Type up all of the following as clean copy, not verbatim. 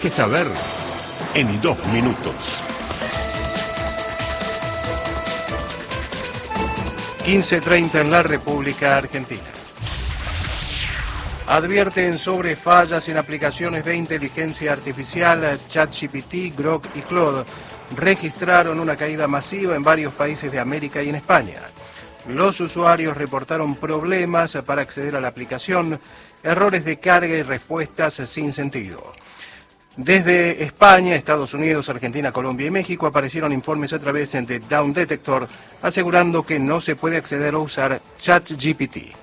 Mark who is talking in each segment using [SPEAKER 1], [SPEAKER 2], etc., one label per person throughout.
[SPEAKER 1] Que saber en 2 minutos.
[SPEAKER 2] 15:30 en la República Argentina. Advierten sobre fallas en aplicaciones de inteligencia artificial. ChatGPT, Grok y Claude registraron una caída masiva en varios países de América y en España. Los usuarios reportaron problemas para acceder a la aplicación, errores de carga y respuestas sin sentido. Desde España, Estados Unidos, Argentina, Colombia y México aparecieron informes a través de Down Detector asegurando que no se puede acceder o usar ChatGPT.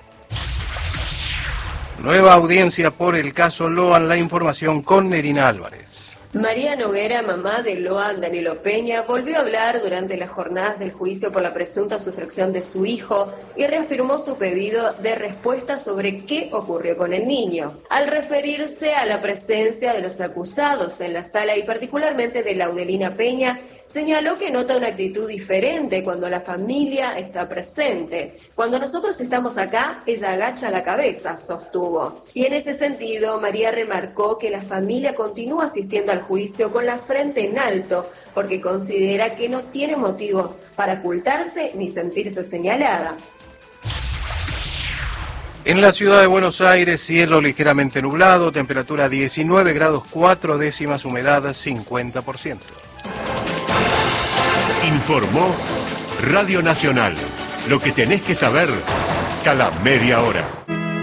[SPEAKER 2] Nueva audiencia por el caso Loan, la información con Nerina Álvarez.
[SPEAKER 3] María Noguera, mamá de Loan Danilo Peña, volvió a hablar durante las jornadas del juicio por la presunta sustracción de su hijo y reafirmó su pedido de respuesta sobre qué ocurrió con el niño. Al referirse a la presencia de los acusados en la sala y particularmente de Laudelina Peña, señaló que nota una actitud diferente cuando la familia está presente. Cuando nosotros estamos acá, ella agacha la cabeza, sostuvo. Y en ese sentido, María remarcó que la familia continúa asistiendo al juicio con la frente en alto, porque considera que no tiene motivos para ocultarse ni sentirse señalada.
[SPEAKER 2] En la ciudad de Buenos Aires, cielo ligeramente nublado, temperatura 19 grados 4 décimas, humedad 50%.
[SPEAKER 1] Informó Radio Nacional. Lo que tenés que saber cada media hora.